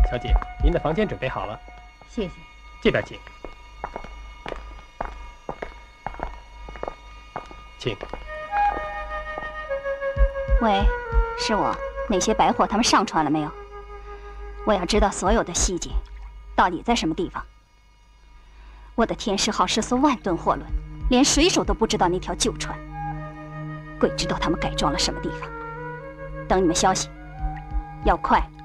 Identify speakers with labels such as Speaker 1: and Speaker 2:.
Speaker 1: 小姐，您的房间准备好了。
Speaker 2: 谢谢。
Speaker 1: 这边请。请。
Speaker 3: 喂，是我。那些白货他们上船了没有？我要知道所有的细节，到底在什么地方。我的天狮号是艘万吨货轮，连水手都不知道那条旧船，鬼知道他们改装了什么地方。等你们消息，要快。